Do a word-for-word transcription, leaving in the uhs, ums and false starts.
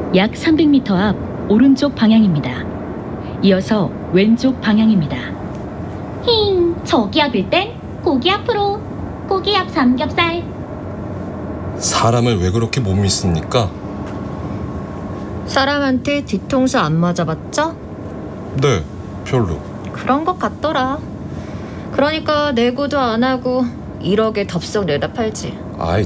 약 삼백 미터 앞 오른쪽 방향입니다. 이어서 왼쪽 방향입니다. 힝, 저기 앞일 땐 고기 앞으로. 고기 앞 삼겹살. 사람을 왜 그렇게 못 믿습니까? 사람한테 뒤통수 안 맞아봤죠? 네, 별로. 그런 것 같더라. 그러니까 내고도 안 하고 일억에 덥석 내다 팔지. 아이,